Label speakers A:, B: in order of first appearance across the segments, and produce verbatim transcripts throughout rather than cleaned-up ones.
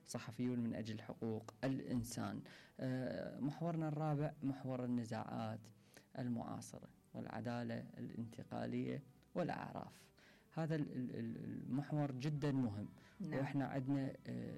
A: صحفيون من أجل حقوق الإنسان. محورنا الرابع محور النزاعات المعاصرة والعدالة الانتقالية والأعراف. هذا المحور جدا مهم. نعم. وإحنا عندنا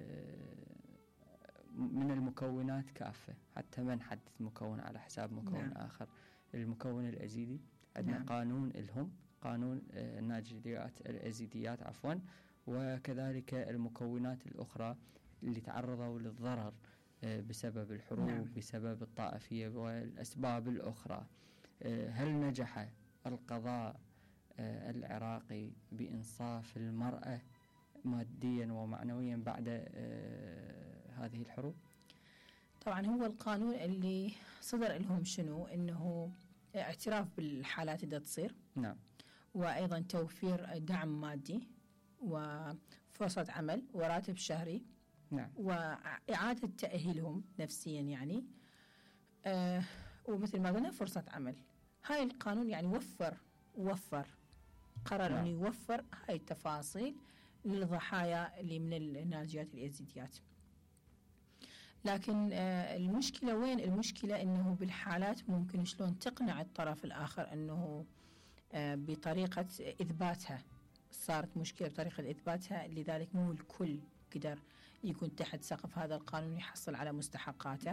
A: من المكونات كافة، حتى ما نحدث مكون على حساب مكون نعم. آخر. المكون الأزيدي عندنا نعم. قانون الهم، قانون الناجيات الأزيديات عفوا، وكذلك المكونات الأخرى اللي تعرضوا للضرر بسبب الحروب نعم. بسبب الطائفية والأسباب الأخرى. هل نجح القضاء العراقي بإنصاف المرأة ماديا ومعنويا بعد هذه الحروب؟
B: طبعا هو القانون اللي صدر لهم شنو؟ إنه اعتراف بالحالات اللي تصير
A: نعم،
B: وأيضا توفير دعم مادي وفرصة عمل وراتب شهري
A: نعم،
B: وإعادة تأهيلهم نفسيا يعني آه ومثل ما قلنا فرصة عمل. هاي القانون يعني وفر وفر قرر نعم. أنه يوفر هاي التفاصيل للضحايا اللي من الناجيات اليزيديات. لكن آه المشكلة وين؟ المشكلة أنه بالحالات ممكن شلون تقنع الطرف الآخر أنه آه بطريقة إثباتها. صارت مشكلة بطريقة إثباتها، لذلك مو الكل قدر يكون تحت سقف هذا القانون يحصل على مستحقاته.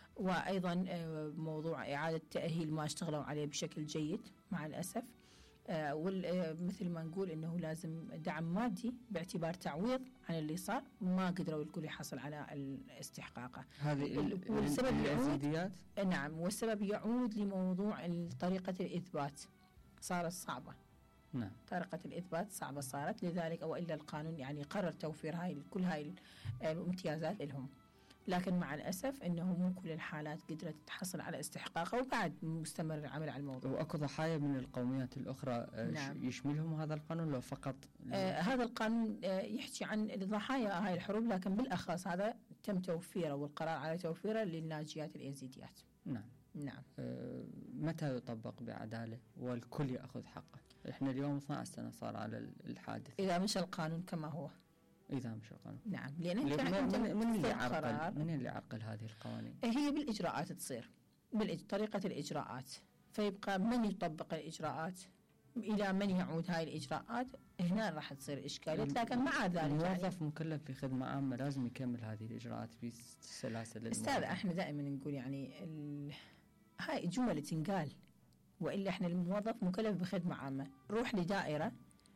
B: وأيضا آه موضوع إعادة تأهيل ما اشتغلوا عليه بشكل جيد مع الأسف. آه ومثل ما نقول إنه لازم دعم مادي باعتبار تعويض عن اللي صار، ما قدروا الكل يحصل على استحقاقه.
A: هذه
B: والسبب
A: الأزيديات
B: نعم، والسبب يعود لموضوع طريقة الإثبات صارت صعبة.
A: نعم.
B: طريقة الإثبات صعبة صارت، لذلك أو إلا القانون يعني قرر توفير هاي كل هاي الامتيازات لهم. لكن مع الأسف أنه مو كل الحالات قدرت تحصل على استحقاقها، وبعد مستمر العمل على الموضوع.
A: وأكو ضحايا من القوميات الأخرى
B: نعم.
A: يشملهم هذا القانون لو فقط؟
B: آه هذا القانون آه يحكي عن ضحايا هاي الحروب، لكن بالأخص هذا تم توفيره والقرار على توفيره للناجيات اليزيديات.
A: نعم
B: نعم.
A: آه متى يطبق بعدالة والكل يأخذ حقه؟ إحنا اليوم اثنتي عشرة سنة صار على الحادث.
B: إذا مشى القانون كما هو.
A: إذا مش القانون.
B: نعم، لأن
A: من, من, من اللي
B: عرقل
A: من اللي عرقل هذه القوانين؟
B: هي بالإجراءات تصير، بطريقة الإجراءات، فيبقى من يطبق الإجراءات، إلى من يعود هاي الإجراءات، هنا راح تصير إشكاليات. لكن مع ذلك
A: الموظف يعني مكلف في خدمة عامة لازم يكمل هذه الإجراءات بسلاسل.
B: أستاذ احنا دائما نقول يعني ال... هاي جملة تنقال، وإلا احنا الموظف مكلف بخدمة عامة، روح لدائرة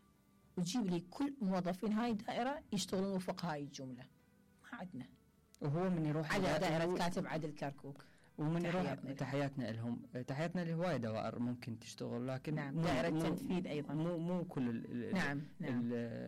B: وتجيب لي كل موظفين هاي الدائرة يشتغلون وفق هاي الجملة، ما عندنا.
A: وهو من يروح
B: على دائرة كاتب عادل كركوك،
A: ومن تحياتنا يروح تحياتنا لهم، تحياتنا لهواية دوائر ممكن تشتغل، لكن
B: نعم دائرة التنفيذ أيضا
A: مو مو كل ال
B: نعم نعم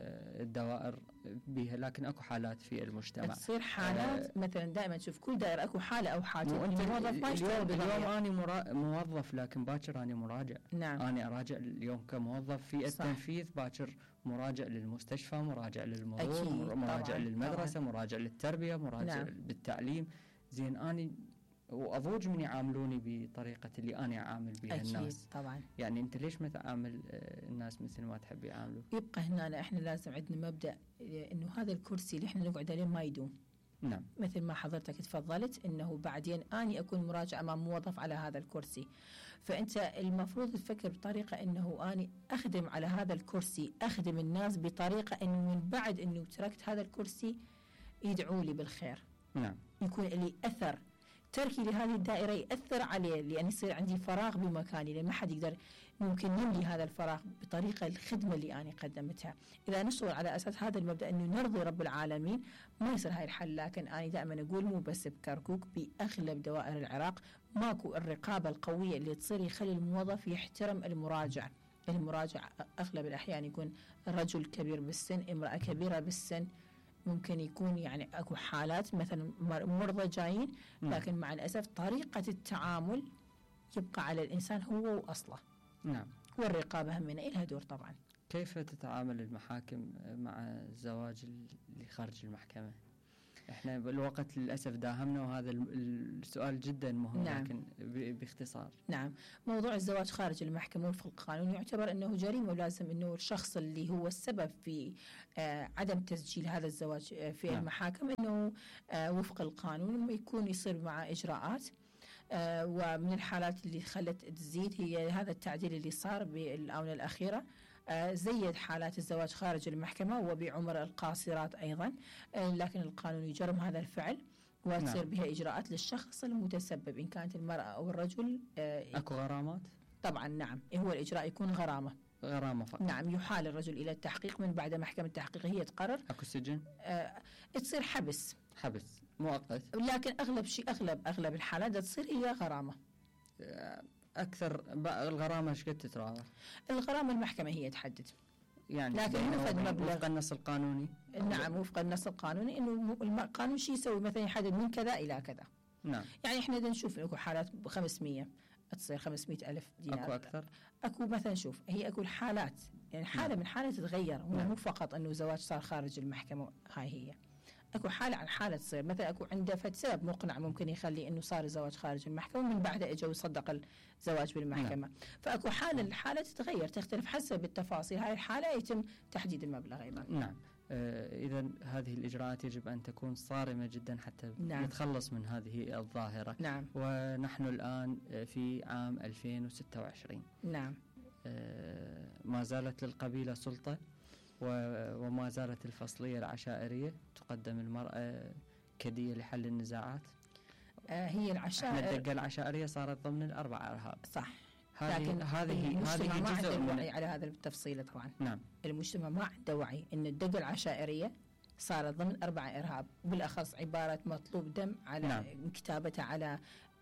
A: الدوائر بها، لكن أكو حالات في المجتمع
B: تصير حالات. آه مثلا دائما تشوف كل دائرة أكو حالة أو حاجة.
A: أنت موظف ما اليوم, اليوم أنا مرا... موظف، لكن باكر أنا مراجع.
B: نعم.
A: أنا أراجع اليوم كموظف في صح. التنفيذ، باكر مراجع للمستشفى، مراجع للمرور، مراجع طبعًا. للمدرسة طبعًا. مراجع للتربية، مراجع نعم. بالتعليم. زين أنا وأضوج من يعاملوني بطريقة اللي أنا أعامل بها
B: أكيد
A: الناس.
B: طبعا.
A: يعني أنت ليش ما تعامل الناس مثل ما تحب يعاملوا؟
B: يبقى هنا إحنا لازم عندنا مبدأ إنه هذا الكرسي اللي إحنا نقعد عليه ما يدوم.
A: نعم.
B: مثل ما حضرتك تفضلت إنه بعدين أني أكون مراجع أمام موظف على هذا الكرسي، فأنت المفروض تفكر بطريقة إنه أني أخدم على هذا الكرسي، أخدم الناس بطريقة إنه من بعد إنه تركت هذا الكرسي يدعوا لي بالخير.
A: نعم.
B: يكون لي أثر، تركي لهذه الدائرة يأثر عليه، لأن يصير عندي فراغ بمكاني، لأن ما حد يقدر ممكن يملي هذا الفراغ بطريقة الخدمة اللي أنا قدمتها. إذا نشتغل على أساس هذا المبدأ أنه نرضي رب العالمين ما يصير هاي الحل. لكن أنا دائما أقول مو بس بكركوك، بأغلب دوائر العراق ماكو الرقابة القوية اللي تصير يخلي الموظف يحترم المراجع. المراجع أغلب الأحيان يكون رجل كبير بالسن، امرأة كبيرة بالسن، ممكن يكون يعني أكو حالات مثلا مرضى جايين، لكن مع الأسف طريقة التعامل يبقى على الإنسان هو وأصله.
A: نعم.
B: والرقابة همنا إلها دور طبعا.
A: كيف تتعامل المحاكم مع الزواج اللي خارج المحكمة؟ احنا بالوقت للأسف داهمنا، وهذا السؤال جدا مهم.
B: نعم.
A: لكن باختصار.
B: نعم. موضوع الزواج خارج المحكمة وفق القانون يعتبر أنه جريمة، ولازم أنه الشخص اللي هو السبب في آه عدم تسجيل هذا الزواج آه في نعم. المحاكم أنه آه وفق القانون يكون يصير مع إجراءات. آه ومن الحالات اللي خلت تزيد هي هذا التعديل اللي صار بالآونة الأخيرة، آه زيد حالات الزواج خارج المحكمة وبعمر القاصرات أيضا، آه لكن القانون يجرم هذا الفعل وتصير نعم. بها إجراءات للشخص المتسبب إن كانت المرأة أو الرجل. آه
A: أكو غرامات؟
B: طبعا نعم، هو الإجراء يكون غرامة.
A: غرامة فقط.
B: نعم، يحال الرجل إلى التحقيق، من بعد محكمة التحقيق هي تقرر.
A: أكو سجن؟
B: آه تصير حبس.
A: حبس مؤقت.
B: لكن أغلب شيء أغلب أغلب الحالات تصير هي غرامة.
A: أكثر الغرامة إيش قد تتراوح؟
B: الغرامة المحكمة هي تحدد.
A: يعني
B: لكن يوفد مبلغ
A: وفق النص القانوني.
B: نعم، وفق النص القانوني إنه القانون شيء يسوي مثلا يحدد من كذا إلى كذا.
A: نعم.
B: يعني إحنا بدنا نشوف إنه حالات خمسمية تصير خمسمية ألف دينار.
A: أكو أكثر.
B: أكو مثلا شوف هي أكو الحالات، يعني حالة نعم. من حالة تتغير، هو نعم. مو فقط إنه زواج صار خارج المحكمة، هاي هي. اكو حاله عن حاله تصير مثلا اكو عنده فد سبب مقنع ممكن يخلي انه صار الزواج خارج المحكمه، ومن بعده اجى وصدق الزواج بالمحكمه. نعم. فاكو حاله الحاله تتغير تختلف حسب التفاصيل، هاي الحاله يتم تحديد المبلغ ايضا.
A: نعم. آه اذا هذه الاجراءات يجب ان تكون صارمه جدا حتى نعم. نتخلص من هذه الظاهره.
B: نعم.
A: ونحن الان في عام ألفين وستة وعشرين.
B: نعم.
A: آه ما زالت للقبيله سلطه، وما زالت الفصلية العشائرية تقدم المرأة كدية لحل النزاعات.
B: آه هي العشائر
A: الدقة العشائرية صارت ضمن الأربع إرهاب.
B: صح.
A: لكن هذه هذه
B: ما
A: جزء
B: عنده
A: من
B: وعي على هذا التفصيل طبعا.
A: نعم.
B: المجتمع ما عنده وعي إن الدقة العشائرية صارت ضمن أربع إرهاب، وبالأخص عبارة مطلوب دم على نعم. كتابتها على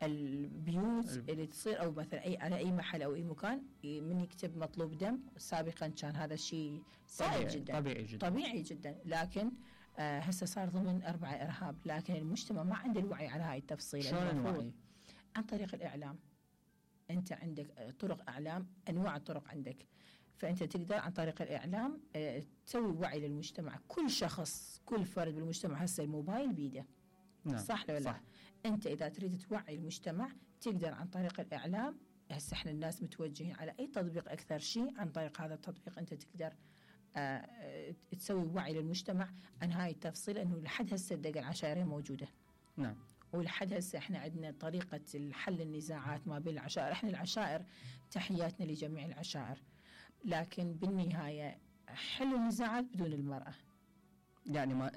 B: البيوت ال... اللي تصير او مثلا اي على اي محل او اي مكان من يكتب مطلوب دم. سابقا كان هذا الشيء سائد جدا
A: طبيعي جدا
B: طبيعي جدا، لكن آه هسه صار ضمن اربع ارهاب. لكن المجتمع ما عنده الوعي على هاي التفصيل.
A: شلون الوعي؟
B: عن طريق الاعلام. انت عندك طرق اعلام، انواع الطرق عندك، فانت تقدر عن طريق الاعلام آه تسوي وعي للمجتمع. كل شخص كل فرد بالمجتمع هسه الموبايل بيده.
A: نعم.
B: صح ولا لا؟ أنت إذا تريد توعي المجتمع تقدر عن طريق الإعلام. هسه إحنا الناس متوجهين على أي تطبيق أكثر شيء، عن طريق هذا التطبيق أنت تقدر آه تسوي وعي للمجتمع عن هاي التفصيل، أنه لحد هسه الدقة العشائرية موجودة.
A: نعم.
B: ولحد هسه إحنا عندنا طريقة حل النزاعات ما بين العشائر. إحنا العشائر تحياتنا لجميع العشائر، لكن بالنهاية حل النزاعات بدون المرأة.
A: يعني ما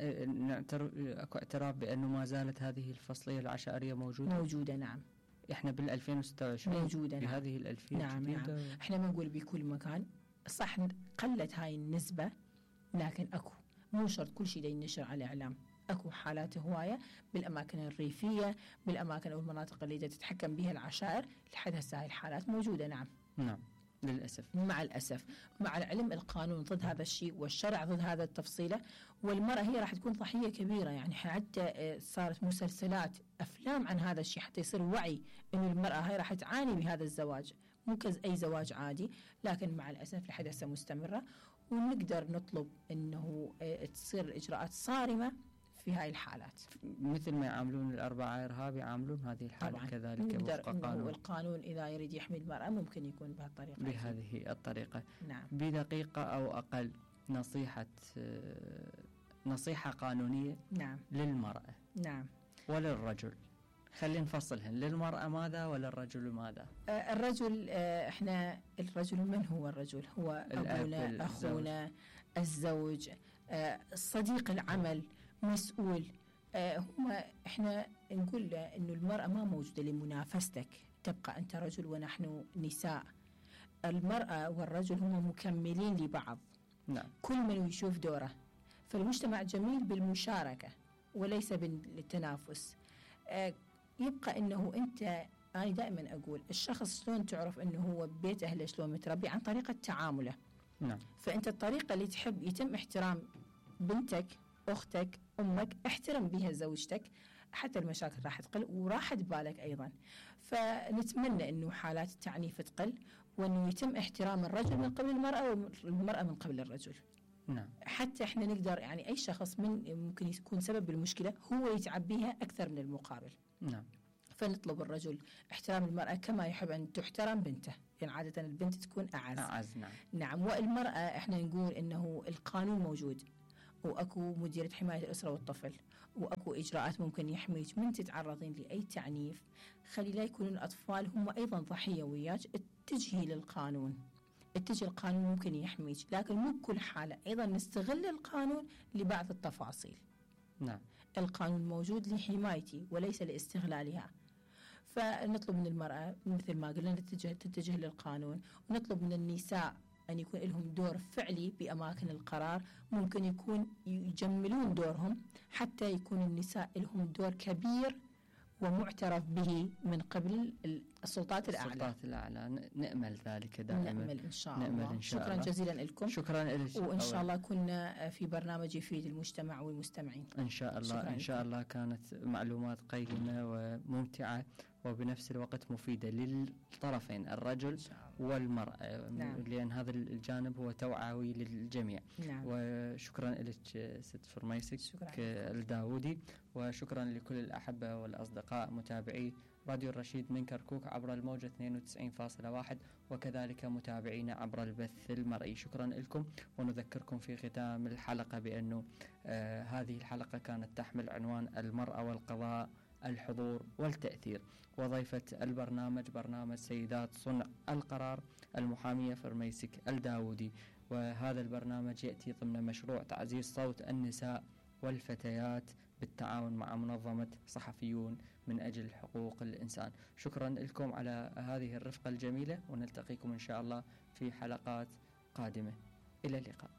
A: اكو اعتراف بانه ما زالت هذه الفصليه العشائريه موجوده.
B: موجوده نعم.
A: احنا بال ألفين وستة وعشرين
B: موجوده نعم.
A: بهذه الألفية
B: نعم نعم. احنا ما نقول بكل مكان، صح قلت هاي النسبه، لكن اكو مو شرط كل شيء ينشر على الاعلام. اكو حالات هوايه بالاماكن الريفيه، بالاماكن او المناطق اللي تتحكم بها العشائر، لحد هسه هاي الحالات موجوده. نعم.
A: نعم للأسف.
B: مع الأسف، مع العلم القانون ضد هذا الشيء والشرع ضد هذا التفصيلة، والمرأة هي راح تكون ضحية كبيرة. يعني حتى صارت مسلسلات أفلام عن هذا الشيء حتى يصير وعي إنه المرأة هي راح تعاني بهذا الزواج، مو كأي زواج عادي. لكن مع الأسف لحد هسه مستمرة، ونقدر نطلب إنه تصير الإجراءات صارمة في هاي الحالات،
A: مثل ما يعاملون الأربعة إرهاب يعاملون هذه الحالة كذلك وفق
B: قانون. القانون إذا يريد يحمي المرأة ممكن يكون بهالطريقة،
A: بهذه الطريقة.
B: نعم.
A: بدقيقة أو أقل نصيحة نصيحة قانونية
B: نعم.
A: للمرأة
B: نعم
A: وللرجل، خلينا نفصلهن، للمرأة ماذا وللرجل ماذا؟
B: آه الرجل آه احنا الرجل من هو الرجل؟ هو أبونا، أخونا، الزوج، آه صديق العمل، مسؤول. آه هم احنا نقول انه المرأة ما موجودة لمنافستك، تبقى انت رجل ونحن نساء. المرأة والرجل هم مكملين لبعض.
A: نعم.
B: كل من يشوف دوره. فالمجتمع جميل بالمشاركة وليس بالتنافس. آه يبقى انه انت، انا دائما اقول الشخص شلون تعرف انه هو ببيت اهله شلون متربي؟ عن طريقة تعامله.
A: نعم.
B: فانت الطريقة اللي تحب يتم احترام بنتك، أختك، أمك، احترم بها زوجتك، حتى المشاكل راح تقل وراح تبالك أيضا. فنتمنى أنه حالات التعنيف تقل، وأنه يتم احترام الرجل من قبل المرأة والمرأة من قبل الرجل.
A: نعم.
B: حتى احنا نقدر يعني أي شخص من ممكن يكون سبب المشكلة هو يتعبيها أكثر من المقابل.
A: نعم.
B: فنطلب الرجل احترام المرأة كما يحب أن تحترم بنته، يعني عادة البنت تكون أعز.
A: أعز نعم.
B: نعم. والمرأة احنا نقول إنه القانون موجود، وأكو مديرة حماية الأسرة والطفل، وأكو إجراءات ممكن يحميك من تتعرضين لأي تعنيف. خلي لا يكونون الأطفال هم أيضا ضحية وياك. اتجهي للقانون، اتجه القانون ممكن يحميك، لكن مو بكل حالة أيضا نستغل القانون لبعض التفاصيل.
A: نعم.
B: القانون موجود لحمايتي وليس لاستغلالها. فنطلب من المرأة مثل ما قلنا تتجه, تتجه للقانون، ونطلب من النساء أن يكون لهم دور فعلي بأماكن القرار. ممكن يكون يجملون دورهم حتى يكون النساء لهم دور كبير ومعترف به من قبل السلطات الأعلى.
A: السلطات الأعلى نأمل ذلك دائما.
B: نأمل إن شاء
A: نأمل
B: الله.
A: إن شاء
B: شكرا
A: الله.
B: جزيلا لكم.
A: شكرا لك.
B: وإن شاء الله كنا في برنامج يفيد المجتمع والمستمعين.
A: إن شاء الله. إن شاء الله كانت معلومات قيمة وممتعة وبنفس الوقت مفيدة للطرفين، الرجل والمرأة.
B: نعم.
A: لأن هذا الجانب هو توعوي للجميع.
B: نعم.
A: وشكرا لك ست فرميسك الداودي، وشكرا لكل الأحبة والأصدقاء متابعي راديو الرشيد من كركوك عبر الموجة اثنين وتسعين فاصلة واحد، وكذلك متابعينا عبر البث المرئي. شكرا لكم، ونذكركم في ختام الحلقة بأنه آه هذه الحلقة كانت تحمل عنوان المرأة والقضاء، الحضور والتأثير. وضيفة البرنامج برنامج سيدات صنع القرار المحامية فرميسك الداودي. وهذا البرنامج يأتي ضمن مشروع تعزيز صوت النساء والفتيات بالتعاون مع منظمة صحفيون من أجل حقوق الإنسان. شكرا لكم على هذه الرفقة الجميلة، ونلتقيكم إن شاء الله في حلقات قادمة. إلى اللقاء.